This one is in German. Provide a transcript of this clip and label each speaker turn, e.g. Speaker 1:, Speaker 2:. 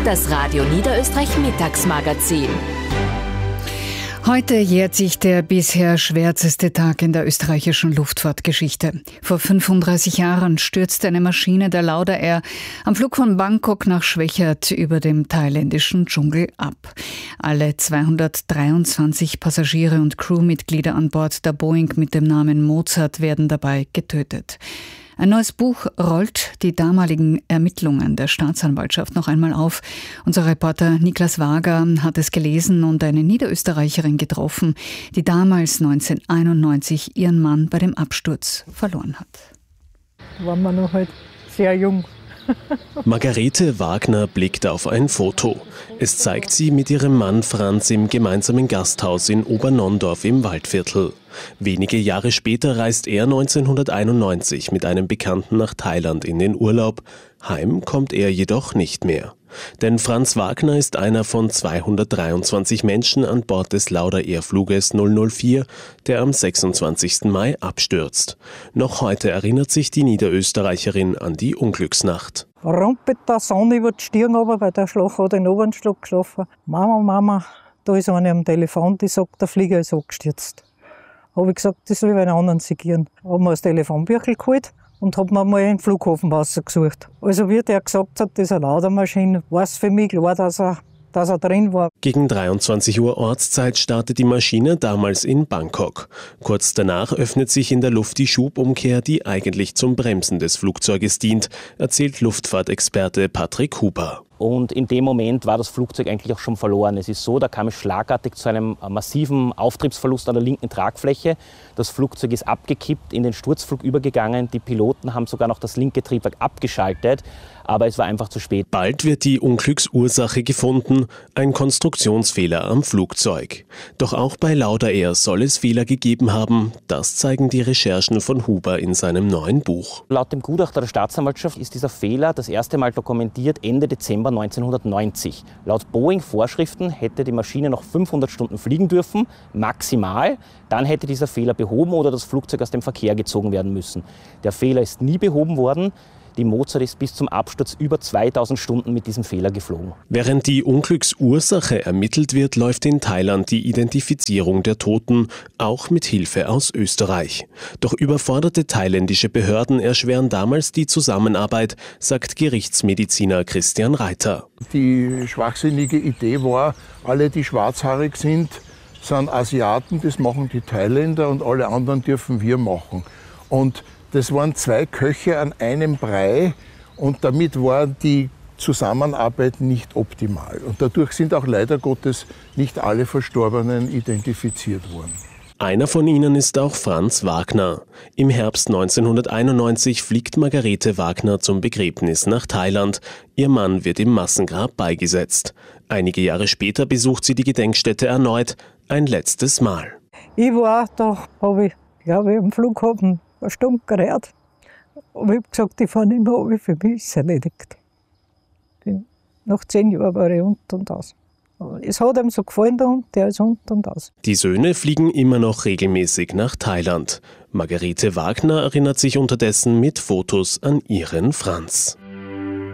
Speaker 1: Das Radio Niederösterreich Mittagsmagazin.
Speaker 2: Heute jährt sich der bisher schwärzeste Tag in der österreichischen Luftfahrtgeschichte. Vor 35 Jahren stürzte eine Maschine der Lauda Air am Flug von Bangkok nach Schwechat über dem thailändischen Dschungel ab. Alle 223 Passagiere und Crewmitglieder an Bord der Boeing mit dem Namen Mozart werden dabei getötet. Ein neues Buch rollt die damaligen Ermittlungen der Staatsanwaltschaft noch einmal auf. Unser Reporter Niklas Wager hat es gelesen und eine Niederösterreicherin getroffen, die damals 1991 ihren Mann bei dem Absturz verloren hat.
Speaker 3: Waren wir noch halt sehr jung.
Speaker 4: Margarete Wagner blickt auf ein Foto. Es zeigt sie mit ihrem Mann Franz im gemeinsamen Gasthaus in Obernondorf im Waldviertel. Wenige Jahre später reist er 1991 mit einem Bekannten nach Thailand in den Urlaub. Heim kommt er jedoch nicht mehr. Denn Franz Wagner ist einer von 223 Menschen an Bord des Lauda Air-Fluges 004, der am 26. Mai abstürzt. Noch heute erinnert sich die Niederösterreicherin an die Unglücksnacht.
Speaker 3: Rumpelt der Sonne über die Stirn runter, weil der Schlag hat in oberen Schlag geschlafen. Mama, da ist eine am Telefon, die sagt, der Flieger ist abgestürzt. Habe ich gesagt, das soll ich einen anderen sigieren. Habe mir das Telefonbüchel geholt und habe mir mal einen Flughafen rausgesucht. Also wie der gesagt hat, das ist eine Lauda-Maschine, war es für mich klar, dass er drin war.
Speaker 4: Gegen 23 Uhr Ortszeit startet die Maschine damals in Bangkok. Kurz danach öffnet sich in der Luft die Schubumkehr, die eigentlich zum Bremsen des Flugzeuges dient, erzählt Luftfahrtexperte Patrick Huber.
Speaker 5: Und in dem Moment war das Flugzeug eigentlich auch schon verloren. Es ist so, da kam es schlagartig zu einem massiven Auftriebsverlust an der linken Tragfläche. Das Flugzeug ist abgekippt, in den Sturzflug übergegangen. Die Piloten haben sogar noch das linke Triebwerk abgeschaltet, aber es war einfach zu spät. Bald wird die Unglücksursache gefunden, ein Konstruktionsfehler am Flugzeug. Doch auch bei Lauda Air soll es Fehler gegeben haben. Das zeigen die Recherchen von Huber in seinem neuen Buch. Laut dem Gutachter der Staatsanwaltschaft ist dieser Fehler das erste Mal dokumentiert Ende Dezember 1990. Laut Boeing-Vorschriften hätte die Maschine noch 500 Stunden fliegen dürfen, maximal. Dann hätte dieser Fehler behoben oder das Flugzeug aus dem Verkehr gezogen werden müssen. Der Fehler ist nie behoben worden. Die Mozart ist bis zum Absturz über 2000 Stunden mit diesem Fehler geflogen. Während die Unglücksursache ermittelt wird, läuft in Thailand die Identifizierung der Toten, auch mit Hilfe aus Österreich. Doch überforderte thailändische Behörden erschweren damals die Zusammenarbeit, sagt Gerichtsmediziner Christian Reiter.
Speaker 6: Die schwachsinnige Idee war, alle, die schwarzhaarig sind Asiaten, das machen die Thailänder und alle anderen dürfen wir machen. Und das waren zwei Köche an einem Brei und damit war die Zusammenarbeit nicht optimal. Und dadurch sind auch leider Gottes nicht alle Verstorbenen identifiziert worden.
Speaker 4: Einer von ihnen ist auch Franz Wagner. Im Herbst 1991 fliegt Margarete Wagner zum Begräbnis nach Thailand. Ihr Mann wird im Massengrab beigesetzt. Einige Jahre später besucht sie die Gedenkstätte erneut, ein letztes Mal.
Speaker 3: Ich war da, habe ich am Flughafen eine Stunde geredet. Und ich habe gesagt, ich fahre nicht mehr runter, für mich ist es erledigt. Nach 10 Jahren war ich unten und aus. Es hat ihm so gefallen, der Hund, der ist unten und aus.
Speaker 4: Die Söhne fliegen immer noch regelmäßig nach Thailand. Margarete Wagner erinnert sich unterdessen mit Fotos an ihren Franz.